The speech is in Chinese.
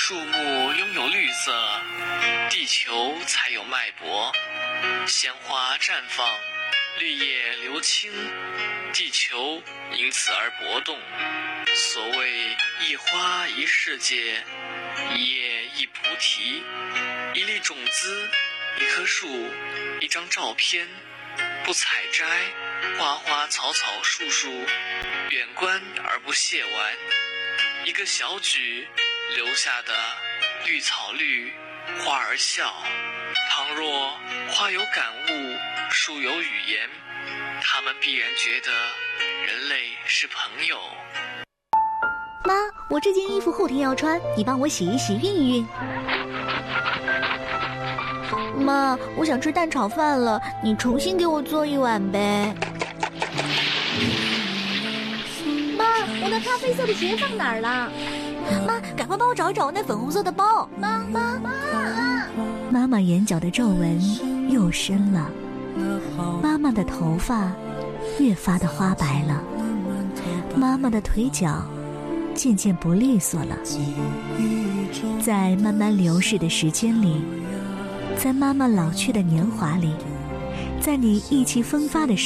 树木拥有绿色，地球才有脉搏。鲜花绽放，绿叶流青，地球因此而搏动。所谓一花一世界，一叶一菩提，一粒种子，一棵树，一张照片，不采摘，花花草草树树，远观而不亵玩。一个小举留下的绿草绿，花儿笑。倘若花有感悟，树有语言，他们必然觉得人类是朋友。 妈，我这件衣服后天要穿，你帮我洗一洗，熨一熨。妈，我想吃蛋炒饭了，你重新给我做一碗呗。 妈，我那咖啡色的鞋放哪儿了？ 妈，赶快帮我找一找那粉红色的包。妈妈眼角的皱纹又深了，妈妈的头发越发的花白了，妈妈的腿脚渐渐不利索了。在慢慢流逝的时间里，在妈妈老去的年华里，在你意气风发的